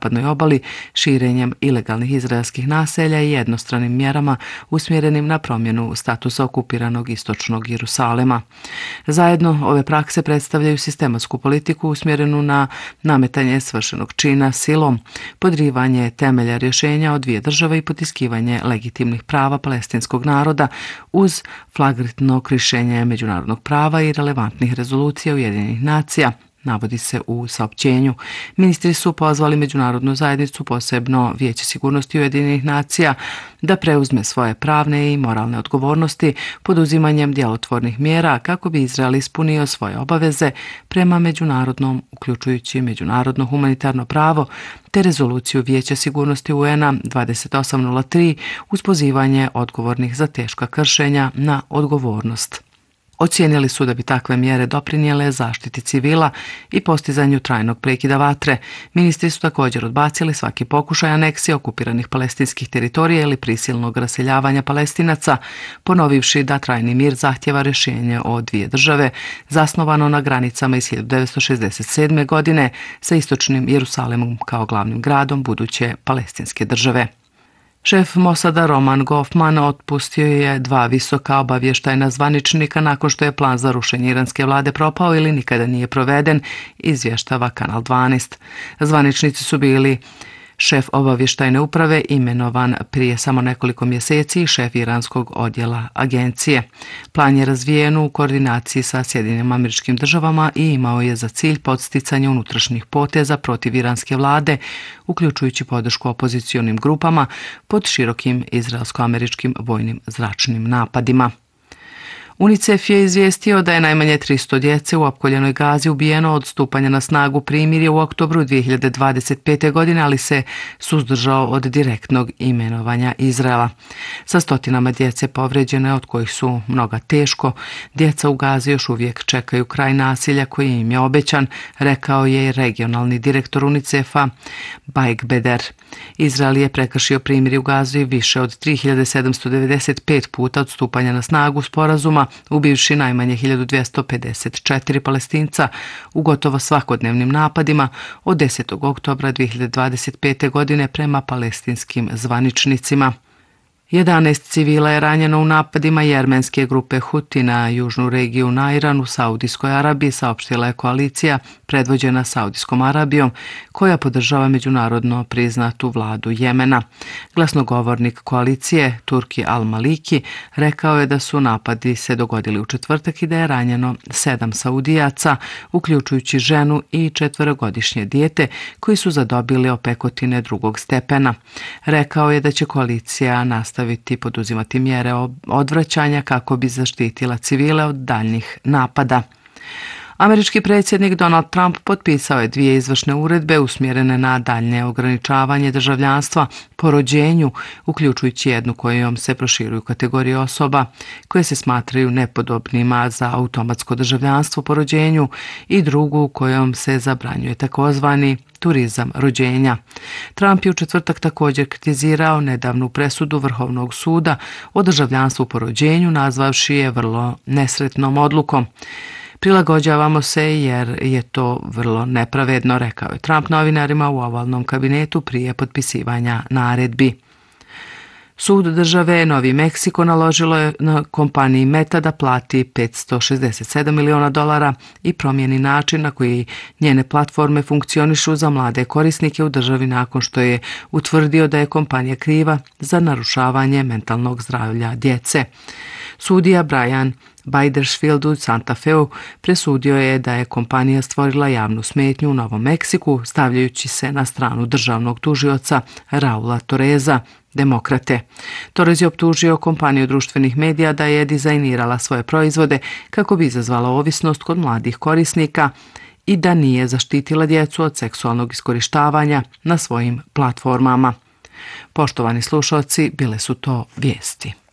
zapadnoj obali širenjem ilegalnih izraelskih naselja i jednostranim mjerama usmjerenim na promjenu statusa okupiranog istočnog Jerusalema. Zajedno ove prakse predstavljaju sistematsku politiku usmjerenu na nametanje svršenog čina silom, podrivanje temelja rješenja o dvije države i potiskivanje legitimnih prava palestinskog naroda uz flagrantno kršenje međunarodnog prava i relevantnih rezolucija Ujedinjenih nacija, navodi se u saopćenju. Ministri su pozvali međunarodnu zajednicu, posebno Vijeće sigurnosti Ujedinjenih nacija, da preuzme svoje pravne i moralne odgovornosti poduzimanjem djelotvornih mjera kako bi Izrael ispunio svoje obaveze prema međunarodnom, uključujući međunarodno humanitarno pravo, te rezoluciju Vijeća sigurnosti UN-a 2803 uz pozivanje odgovornih za teška kršenja na odgovornost. Ocijenili su da bi takve mjere doprinijele zaštiti civila i postizanju trajnog prekida vatre. Ministri su također odbacili svaki pokušaj aneksije okupiranih palestinskih teritorija ili prisilnog raseljavanja Palestinaca, ponovivši da trajni mir zahtjeva rješenje o dvije države, zasnovano na granicama iz 1967. godine sa istočnim Jerusalemom kao glavnim gradom buduće palestinske države. Šef Mosada Roman Goffman otpustio je 2 visoka obavještajna zvaničnika nakon što je plan za rušenje iranske vlade propao ili nikada nije proveden, izvještava Kanal 12. Zvaničnici su bili šef obavještajne uprave imenovan prije samo nekoliko mjeseci i šef iranskog odjela agencije. Plan je razvijen u koordinaciji sa Sjedinjenim Američkim Državama i imao je za cilj podsticanje unutrašnjih poteza protiv iranske vlade, uključujući podršku opozicionim grupama pod širokim izraelsko-američkim vojnim zračnim napadima. UNICEF je izvijestio da je najmanje 300 djece u opkoljenoj Gazi ubijeno od stupanja na snagu primirja u oktobru 2025. godine, ali se suzdržao od direktnog imenovanja Izraela. Sa stotinama djece povrijeđene, od kojih su mnoga teško, djeca u Gazi još uvijek čekaju kraj nasilja koji im je obećan, rekao je regionalni direktor UNICEF-a Baig Beder. Izrael je prekršio primirje u Gazi više od 3795 puta od stupanja na snagu sporazuma, ubivši najmanje 1254 Palestinca u gotovo svakodnevnim napadima od 10. oktobra 2025. godine prema palestinskim zvaničnicima. 11 civila je ranjeno u napadima jermenske grupe Huti na južnu regiju Najran u Saudijskoj Arabiji, saopštila je koalicija predvođena Saudijskom Arabijom koja podržava međunarodno priznatu vladu Jemena. Glasnogovornik koalicije Turki Al-Maliki rekao je da su napadi se dogodili u četvrtak i da je ranjeno 7 Saudijaca, uključujući ženu i 4-godišnje dijete koji su zadobili opekotine 2. stepena. Rekao je da će koalicija nastaviti poduzimati mjere odvraćanja kako bi zaštitila civile od daljnjih napada. Američki predsjednik Donald Trump potpisao je 2 izvršne uredbe usmjerene na daljnje ograničavanje državljanstva po rođenju, uključujući jednu kojom se proširuju kategorije osoba koje se smatraju nepodobnima za automatsko državljanstvo po rođenju i drugu kojom se zabranjuje takozvani turizam rođenja. Trump je u četvrtak također kritizirao nedavnu presudu Vrhovnog suda o državljanstvu po rođenju, nazvavši je vrlo nesretnom odlukom. Prilagođavamo se jer je to vrlo nepravedno, rekao je Trump novinarima u ovalnom kabinetu prije potpisivanja naredbi. Sud države Novi Meksiko naložilo je na kompaniji Meta da plati $567 miliona i promijeni način na koji njene platforme funkcionišu za mlade korisnike u državi nakon što je utvrdio da je kompanija kriva za narušavanje mentalnog zdravlja djece. Sudija Brian Bidersfield u Santa Feu presudio je da je kompanija stvorila javnu smetnju u Novom Meksiku, stavljajući se na stranu državnog tužioca Raula Torreza, demokrate. Torrez je optužio kompaniju društvenih medija da je dizajnirala svoje proizvode kako bi izazvala ovisnost kod mladih korisnika i da nije zaštitila djecu od seksualnog iskorištavanja na svojim platformama. Poštovani slušalci, bile su to vijesti.